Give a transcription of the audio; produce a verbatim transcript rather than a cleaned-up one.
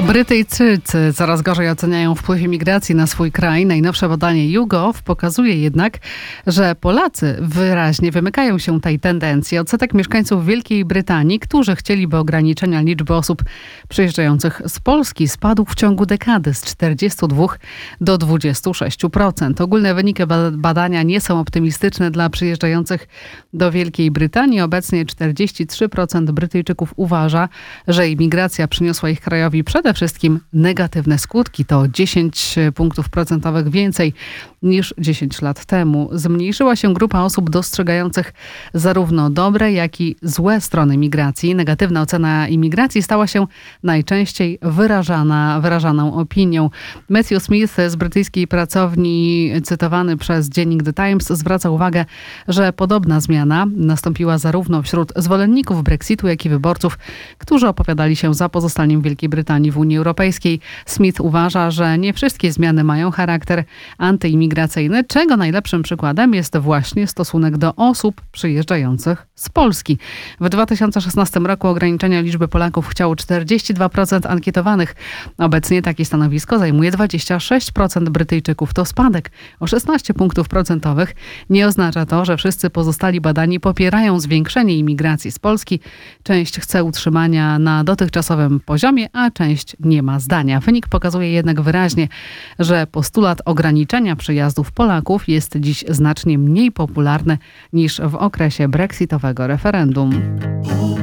Brytyjczycy coraz gorzej oceniają wpływ imigracji na swój kraj. Najnowsze badanie YouGov pokazuje jednak, że Polacy wyraźnie wymykają się tej tendencji. Odsetek mieszkańców Wielkiej Brytanii, którzy chcieliby ograniczenia liczby osób przyjeżdżających z Polski, spadł w ciągu dekady z czterdziestu dwóch do dwudziestu sześciu procent. Ogólne wyniki badania nie są optymistyczne dla przyjeżdżających do Wielkiej Brytanii. Obecnie czterdzieści trzy procent Brytyjczyków uważa, że imigracja przyniosła ich krajowi przede wszystkim negatywne skutki. To dziesięć punktów procentowych więcej niż dziesięć lat temu. Zmniejszyła się grupa osób dostrzegających zarówno dobre, jak i złe strony migracji. Negatywna ocena imigracji stała się najczęściej wyrażana, wyrażaną opinią. Matthew Smith z brytyjskiej pracowni, cytowany przez dziennik The Times, zwraca uwagę, że podobna zmiana nastąpiła zarówno wśród zwolenników Brexitu, jak i wyborców, którzy opowiadali się za pozostaniem Wielkiej Brytanii w Unii Europejskiej. Smith uważa, że nie wszystkie zmiany mają charakter antyimigracyjny, czego najlepszym przykładem jest właśnie stosunek do osób przyjeżdżających z Polski. W dwa tysiące szesnastym roku ograniczenia liczby Polaków chciało czterdzieści dwa procent ankietowanych. Obecnie takie stanowisko zajmuje dwadzieścia sześć procent Brytyjczyków. To spadek o szesnaście punktów procentowych. Nie oznacza to, że wszyscy pozostali badani popierają zwiększenie imigracji z Polski. Część chce utrzymania na dotychczasowym poziomie, a część nie ma zdania. Wynik pokazuje jednak wyraźnie, że postulat ograniczenia przyjazdów Polaków jest dziś znacznie mniej popularny niż w okresie brexitowego referendum.